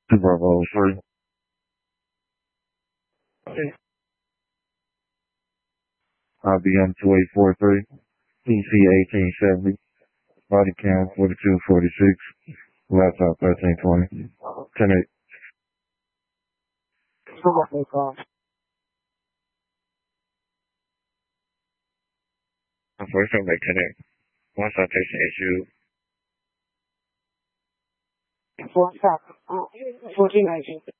Bravo 3. IBM 2843. PC 1870. Body cam 4246. Laptop 1320. 10-8. Unfortunately, make 10-8. One citation issue. 1419.